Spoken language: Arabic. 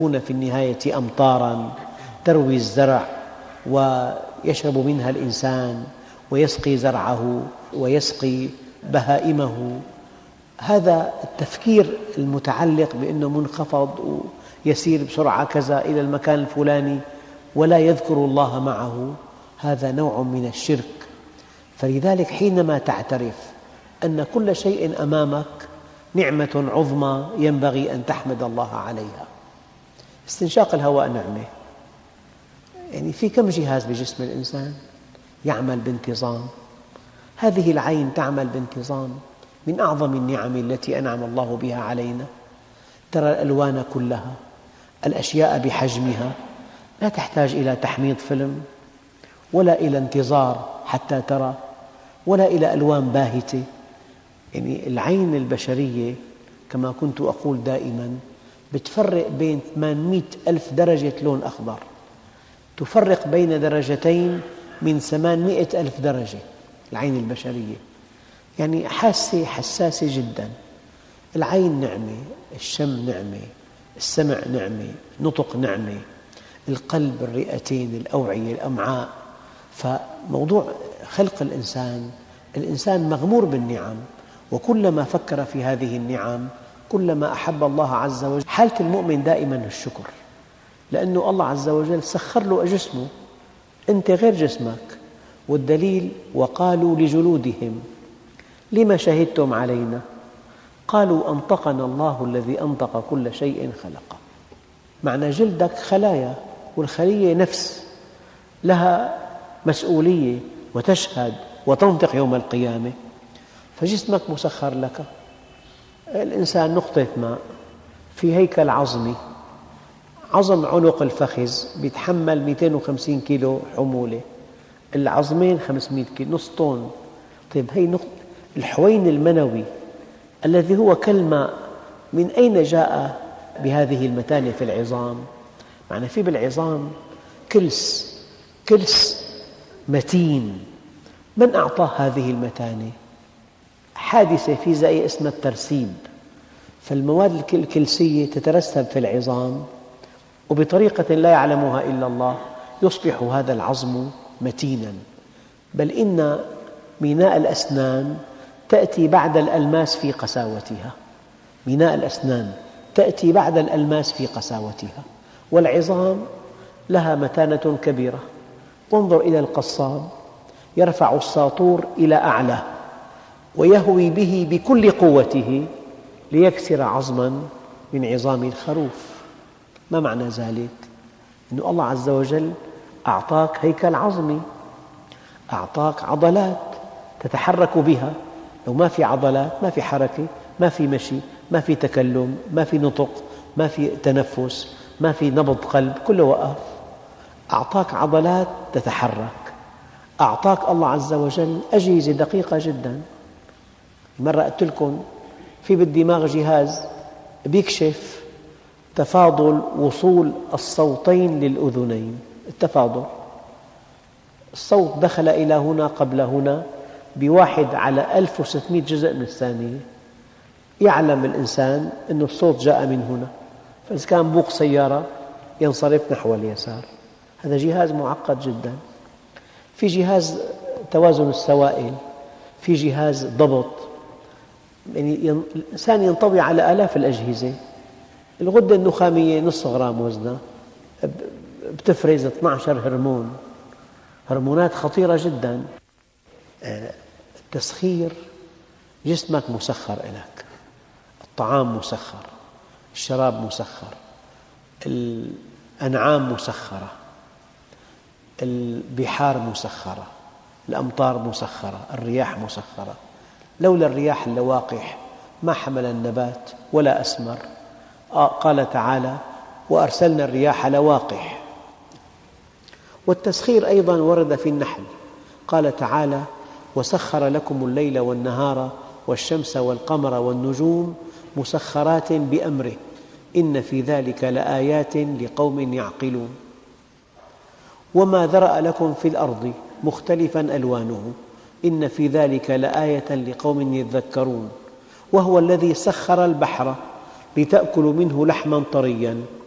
في النهاية أمطاراً تروي الزرع ويشرب منها الإنسان ويسقي زرعه ويسقي بهائمه. هذا التفكير المتعلق بأنه منخفض ويسير بسرعة كذا إلى المكان الفلاني ولا يذكر الله معه، هذا نوع من الشرك. فلذلك حينما تعترف أن كل شيء أمامك نعمة عظمى ينبغي أن تحمد الله عليها. استنشاق الهواء نعمة، يعني في كم جهاز بجسم الإنسان يعمل بانتظام؟ هذه العين تعمل بانتظام، من أعظم النعم التي أنعم الله بها علينا. ترى الألوان كلها، الأشياء بحجمها، لا تحتاج إلى تحميض فيلم ولا إلى انتظار حتى ترى ولا إلى ألوان باهتة. يعني العين البشرية كما كنت أقول دائماً بتفرق بين 800 ألف درجة لون أخضر، تفرق بين درجتين من 800 ألف درجة. العين البشرية يعني حساسة جداً. العين نعمة، الشم نعمة، السمع نعمة، نطق نعمة، القلب، الرئتين، الأوعية، الأمعاء. فموضوع خلق الإنسان مغمور بالنعم، وكلما فكر في هذه النعم كلما أحب الله عز وجل. حالة المؤمن دائما الشكر، لأن الله عز وجل سخر له جسمه، أنت غير جسمك. والدليل: وقالوا لجلودهم لم شهدتم علينا؟ قالوا أنطقنا الله الذي أنطق كل شيء خلقه. معنى جلدك خلايا، والخلية نفس لها مسؤولية وتشهد وتنطق يوم القيامة، فجسمك مسخر لك. الإنسان نقطة ماء في هيكل عظمي، عظم عنق الفخذ يتحمل 250 كيلو حمولة، العظمين 500 كيلو، نص طن. طيب هي الحوين المنوي الذي هو كالماء من أين جاء بهذه المتانة في العظام؟ معنى في بالعظام كلس متين. من أعطاه هذه المتانة؟ حادثة فيزيائية اسمها الترسيب، فالمواد الكلسية تترسب في العظام وبطريقة لا يعلمها إلا الله يصبح هذا العظم متيناً. بل إن ميناء الأسنان تأتي بعد الألماس في قساوتها، ميناء الأسنان تأتي بعد الألماس في قساوتها، والعظام لها متانة كبيرة. انظر إلى القصاب، يرفع الساطور إلى أعلى ويهوي به بكل قوته ليكسر عظماً من عظام الخروف. ما معنى ذلك؟ أن الله عز وجل أعطاك هيكل عظمي، أعطاك عضلات تتحرك بها. لو ما في عضلات ما في حركة، ما في مشي، ما في تكلم، ما في نطق، ما في تنفس، ما في نبض قلب، كله وقف. أعطاك عضلات تتحرك، أعطاك الله عز وجل أجهزة دقيقة جداً. مرة قلت لكم في بالدماغ جهاز بيكشف تفاضل وصول الصوتين للأذنين. التفاضل، الصوت دخل إلى هنا قبل هنا بواحد على 1600 جزء من الثانية. يعلم الإنسان أن الصوت جاء من هنا، فإذا كان بوق سيارة ينصرف نحو اليسار. هذا جهاز معقد جدا. في جهاز توازن السوائل، في جهاز ضبط. يعني الإنسان ينطوي على آلاف الأجهزة. الغدة النخامية نصف غرام وزنها، بتفرز 12 هرمون، هرمونات خطيرة جدا. التسخير، جسمك مسخر لك، الطعام مسخر، الشراب مسخر، الأنعام مسخرة، البحار مسخرة، الأمطار مسخرة، الرياح مسخرة. لولا الرياح اللواقح ما حمل النبات ولا أثمر. قال تعالى: وأرسلنا الرياح لواقح. والتسخير أيضا ورد في النحل، قال تعالى: وسخر لكم الليل والنهار والشمس والقمر والنجوم مسخرات بأمره إن في ذلك لآيات لقوم يعقلون. وما ذرأ لكم في الأرض مختلفاً ألوانه إن في ذلك لآية لقوم يذكرون. وهو الذي سخر البحر لتأكلوا منه لحماً طرياً